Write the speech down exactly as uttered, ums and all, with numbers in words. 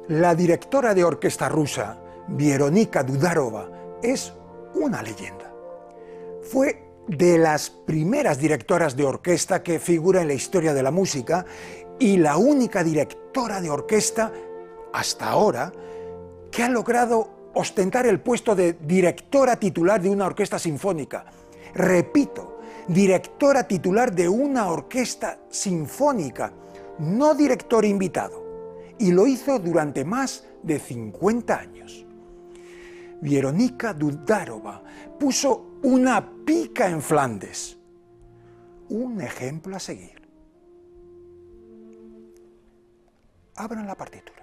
La directora de orquesta rusa, Veronika Dudarova, es una leyenda. Fue de las primeras directoras de orquesta que figura en la historia de la música y la única directora de orquesta, hasta ahora, que ha logrado ostentar el puesto de directora titular de una orquesta sinfónica. Repito, directora titular de una orquesta sinfónica, no director invitado. Y lo hizo durante más de cincuenta años. Veronika Dudarova puso una pica en Flandes. Un ejemplo a seguir. Abran la partitura.